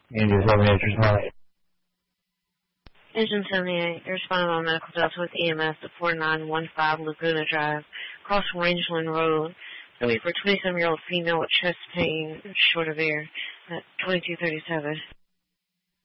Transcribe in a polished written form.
Engine 78, respond. Engine 78, you're responding on medical dust with EMS at 4915 Laguna Drive, across Rangeland Road. Wait for 27-year-old female with chest pain, short of air, at 2237.